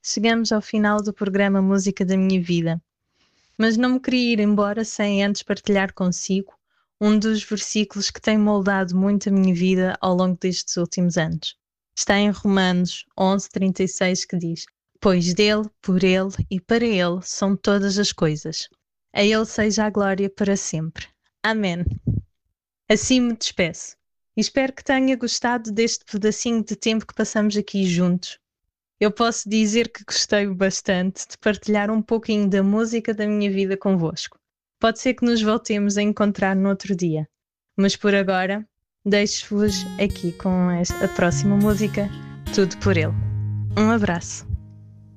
chegamos ao final do programa Música da Minha Vida. Mas não me queria ir embora sem antes partilhar consigo um dos versículos que tem moldado muito a minha vida ao longo destes últimos anos. Está em Romanos 11:36 que diz: Pois dele, por ele e para ele são todas as coisas. A ele seja a glória para sempre. Amém. Assim me despeço. E espero que tenha gostado deste pedacinho de tempo que passamos aqui juntos. Eu posso dizer que gostei bastante de partilhar um pouquinho da música da minha vida convosco. Pode ser que nos voltemos a encontrar no outro dia. Mas por agora, deixo-vos aqui com a próxima música, Tudo por Ele. Um abraço.